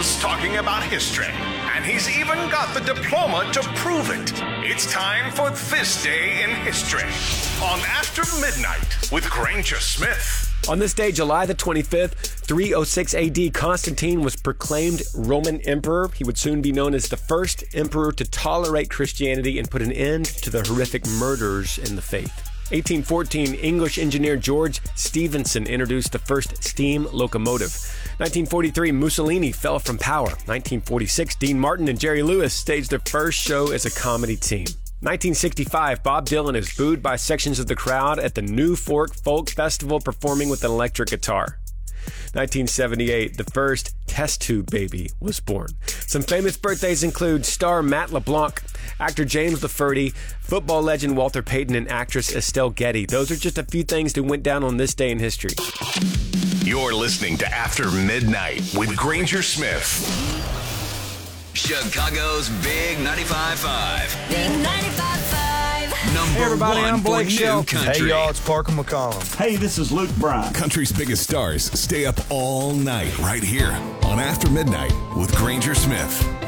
loves talking about history, and he's even got the diploma to prove it. It's time for This Day in History on After Midnight with Granger Smith. On this day, July the 25th, 306 AD, Constantine was proclaimed Roman emperor. He would soon be known as the first emperor to tolerate Christianity and put an end to the horrific murders in the faith. 1814, English engineer George Stephenson introduced the first steam locomotive. 1943, Mussolini fell from power. 1946, Dean Martin and Jerry Lewis staged their first show as a comedy team. 1965, Bob Dylan is booed by sections of the crowd at the New Fork Folk Festival performing with an electric guitar. 1978, the first test tube baby was born. Some famous birthdays include star Matt LeBlanc, actor James Lafferty, football legend Walter Payton, and actress Estelle Getty. Those are just a few things that went down on this day in history. You're listening to After Midnight with Granger Smith. Chicago's Big 95.5. Big 95.5. Number Hey everybody, one I'm Blake for new Shelton. country. Hey y'all, it's Parker McCollum. Hey, this is Luke Bryan. Country's biggest stars stay up all night right here on After Midnight with Granger Smith.